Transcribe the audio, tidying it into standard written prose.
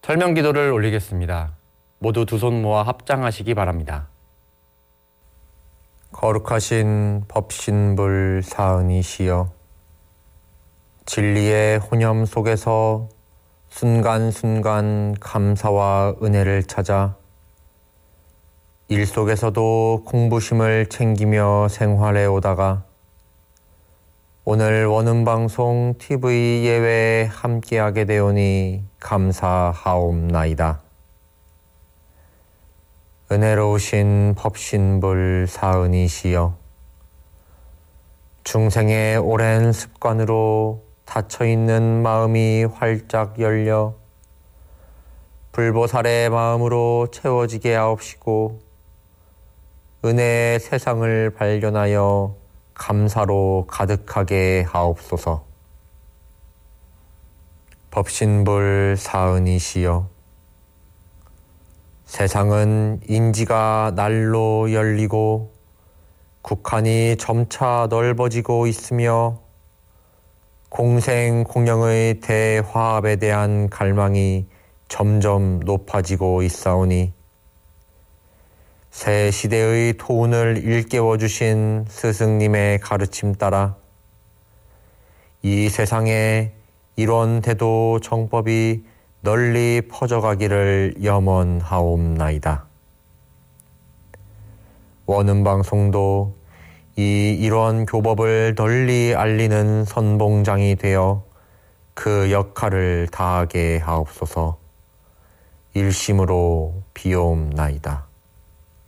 설명 기도를 올리겠습니다. 모두 두 손 모아 합장하시기 바랍니다. 거룩하신 법신불 사은이시여, 진리의 혼념 속에서 순간순간 감사와 은혜를 찾아 일 속에서도 공부심을 챙기며 생활해 오다가 오늘 원음방송 TV 예외에 함께하게 되오니 감사하옵나이다. 은혜로우신 법신불 사은이시여, 중생의 오랜 습관으로 닫혀있는 마음이 활짝 열려 불보살의 마음으로 채워지게 하옵시고 은혜의 세상을 발견하여 감사로 가득하게 하옵소서. 법신불 사은이시여, 세상은 인지가 날로 열리고 국한이 점차 넓어지고 있으며 공생공영의 대화합에 대한 갈망이 점점 높아지고 있사오니 새 시대의 도운을 일깨워 주신 스승님의 가르침 따라 이 세상에 이런 대도 정법이 널리 퍼져가기를 염원하옵나이다. 원음방송도 이 일원 교법을 널리 알리는 선봉장이 되어 그 역할을 다하게 하옵소서. 일심으로 비옵나이다.